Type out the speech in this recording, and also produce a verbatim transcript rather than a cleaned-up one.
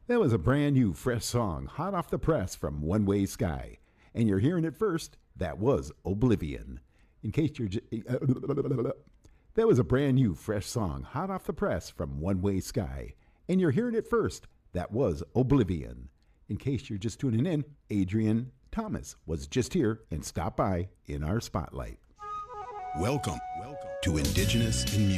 That was a brand new, fresh song, hot off the press from One Way Sky. And you're hearing it first. That was Oblivion. In case you're. J- that was a brand new, fresh song, hot off the press from One Way Sky. And you're hearing it first. That was Oblivion. In case you're just tuning in, Adrian Thomas was just here and stopped by in our spotlight. Welcome, Welcome to Indigenous in Music.